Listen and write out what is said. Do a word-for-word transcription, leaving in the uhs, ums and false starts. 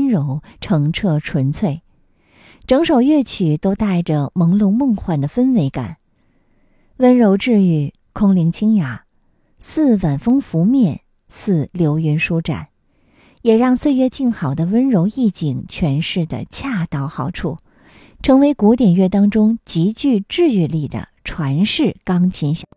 温柔、澄澈、纯粹。整首乐曲都带着朦胧梦幻的氛围感，温柔治愈，空灵清雅，似晚风拂面，似流云舒展，也让岁月静好的温柔意境诠释得恰到好处，成为古典乐当中极具治愈力的传世钢琴小